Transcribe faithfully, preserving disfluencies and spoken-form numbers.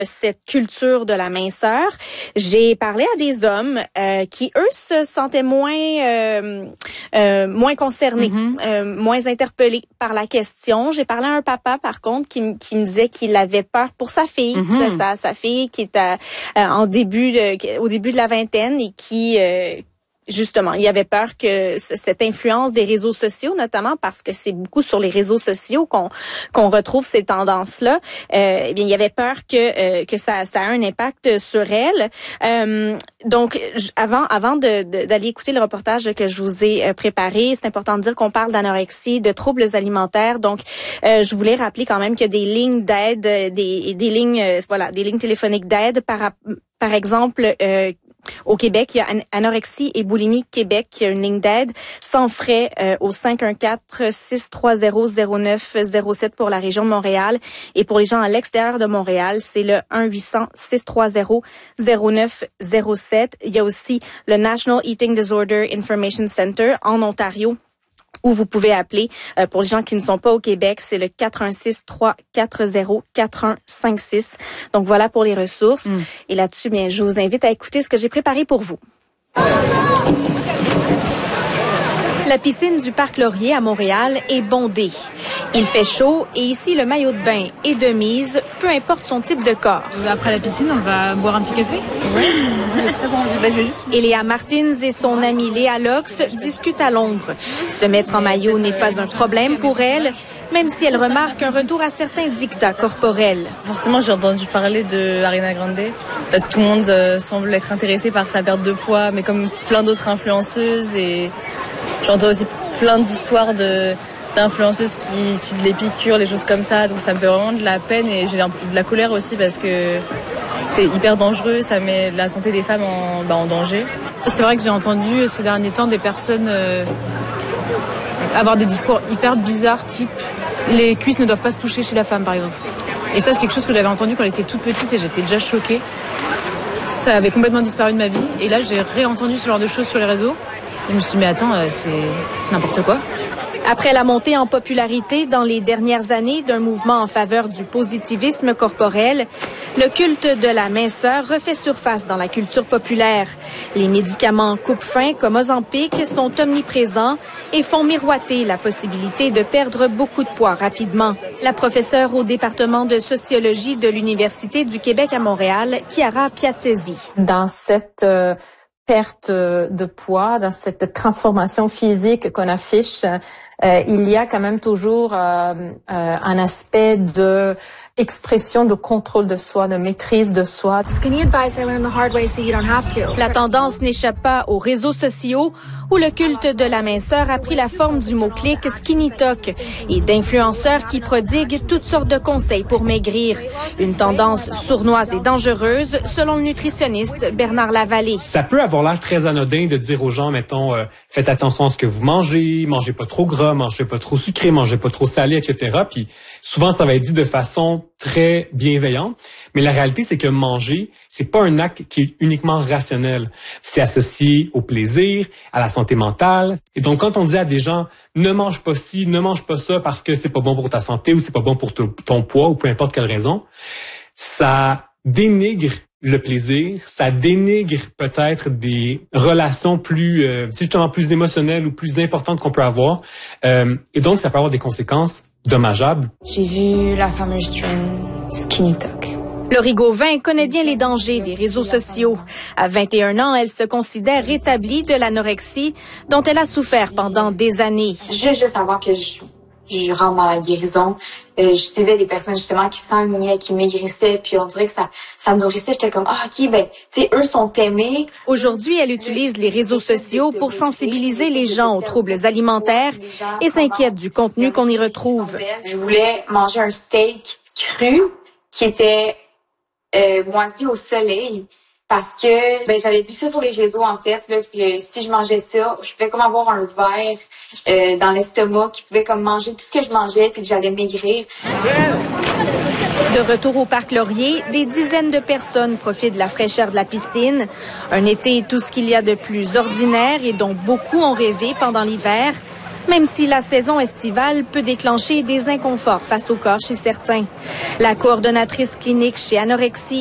cette culture de la minceur. J'ai parlé à des hommes euh, qui, eux, se sentaient moins euh, euh, moins concernés, mm-hmm. euh, moins interpellés par la question. J'ai parlé à un papa, par contre, qui, qui me disait qu'il avait peur pour sa fille, mm-hmm. sa, sa fille qui est à, euh, en début de, au début de la vingtaine et qui... Euh, Justement, il y avait peur que cette influence des réseaux sociaux, notamment parce que c'est beaucoup sur les réseaux sociaux qu'on qu'on retrouve ces tendances-là. Euh, eh bien, il y avait peur que euh, que ça ça a un impact sur elle. Euh, donc, avant avant de, de d'aller écouter le reportage que je vous ai préparé, c'est important de dire qu'on parle d'anorexie, de troubles alimentaires. Donc, euh, je voulais rappeler quand même qu'il y a des lignes d'aide, des des lignes euh, voilà, des lignes téléphoniques d'aide par par exemple. Euh, Au Québec, il y a Anorexie et Boulimie Québec, qui a une ligne d'aide sans frais euh, au cinq un quatre, six trois zéro, zéro neuf zéro sept pour la région de Montréal. Et pour les gens à l'extérieur de Montréal, c'est le un huit cents, six trois zéro, zéro neuf zéro sept. Il y a aussi le National Eating Disorder Information Center en Ontario, où vous pouvez appeler. Euh, pour les gens qui ne sont pas au Québec, c'est le quatre un six, trois quatre zéro, quatre un cinq six. Donc voilà pour les ressources. Mm. Et là-dessus, bien, je vous invite à écouter ce que j'ai préparé pour vous. La piscine du Parc Laurier à Montréal est bondée. Il fait chaud et ici, le maillot de bain est de mise, peu importe son type de corps. Après la piscine, on va boire un petit café? Oui, j'ai très envie. Ben, je vais juste... Eléa Martins et son amie Léa Lox discutent à l'ombre. Se mettre en maillot n'est pas un problème pour elle, même si elle remarque un retour à certains dictats corporels. Forcément, j'ai entendu parler de Ariana Grande, parce que tout le monde euh, semble être intéressé par sa perte de poids, mais comme plein d'autres influenceuses, et j'entends aussi plein d'histoires de d'influenceuses qui utilisent les piqûres, les choses comme ça, donc ça me fait vraiment de la peine et j'ai de la colère aussi parce que c'est hyper dangereux, ça met la santé des femmes en, bah, en danger. C'est vrai que j'ai entendu ces derniers temps des personnes euh, avoir des discours hyper bizarres, type les cuisses ne doivent pas se toucher chez la femme, par exemple. Et ça, c'est quelque chose que j'avais entendu quand elle était toute petite et j'étais déjà choquée. Ça avait complètement disparu de ma vie et là, j'ai réentendu ce genre de choses sur les réseaux. Et je me suis dit, mais attends, c'est n'importe quoi. Après la montée en popularité dans les dernières années d'un mouvement en faveur du positivisme corporel, le culte de la minceur refait surface dans la culture populaire. Les médicaments coupe-faim comme Ozempic sont omniprésents et font miroiter la possibilité de perdre beaucoup de poids rapidement. La professeure au département de sociologie de l'Université du Québec à Montréal, Chiara Piazzesi. Dans cette euh, perte de poids, dans cette transformation physique qu'on affiche, euh, il y a quand même toujours euh, euh, un aspect de expression de contrôle de soi, de maîtrise de soi. La tendance n'échappe pas aux réseaux sociaux où le culte de la minceur a pris la forme du mot-clic Skinny Talk et d'influenceurs qui prodiguent toutes sortes de conseils pour maigrir. Une tendance sournoise et dangereuse, selon le nutritionniste Bernard Lavallée. Ça peut avoir l'air très anodin de dire aux gens, mettons, euh, faites attention à ce que vous mangez, mangez pas trop gras, mangez pas trop sucré, mangez pas trop salé, et cetera. Puis souvent, ça va être dit de façon très bienveillante. Mais la réalité, c'est que manger, c'est pas un acte qui est uniquement rationnel. C'est associé au plaisir, à la santé mentale. Et donc, quand on dit à des gens, ne mange pas ci, ne mange pas ça parce que c'est pas bon pour ta santé ou c'est pas bon pour ton, ton poids ou peu importe quelle raison, ça dénigre le plaisir, ça dénigre peut-être des relations plus, euh, justement plus émotionnelles ou plus importantes qu'on peut avoir. Euh, et donc, ça peut avoir des conséquences dommageables. J'ai vu la fameuse trend Skinny Talk. Laurie Gauvin connaît bien les dangers des réseaux sociaux. À vingt et un ans, elle se considère rétablie de l'anorexie dont elle a souffert pendant des années. Juste de savoir que je, je rentre dans la guérison. Euh, je suivais des personnes justement qui s'enlignaient, qui maigrissaient, puis on dirait que ça, ça me nourrissait. J'étais comme, ah ok, ben, tu sais, eux sont aimés. Aujourd'hui, elle utilise les réseaux sociaux pour sensibiliser les gens aux troubles alimentaires et s'inquiète du contenu qu'on y retrouve. Je voulais manger un steak cru qui était Euh, moisi au soleil parce que ben j'avais vu ça sur les réseaux en fait là, que si je mangeais ça, je pouvais comme avoir un verre euh, dans l'estomac qui pouvait comme manger tout ce que je mangeais puis que j'allais maigrir. De retour au Parc Laurier, des dizaines de personnes profitent de la fraîcheur de la piscine. Un été tout ce qu'il y a de plus ordinaire et dont beaucoup ont rêvé pendant l'hiver. même si la saison estivale peut déclencher des inconforts face au corps chez certains. La coordonnatrice clinique chez Anorexie